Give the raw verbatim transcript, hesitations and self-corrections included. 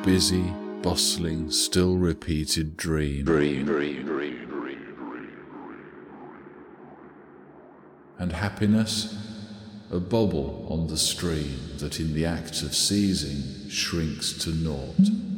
busy, bustling, still repeated dream. Dream, dream, dream, dream. And happiness, a bubble on the stream that in the act of seizing shrinks to naught.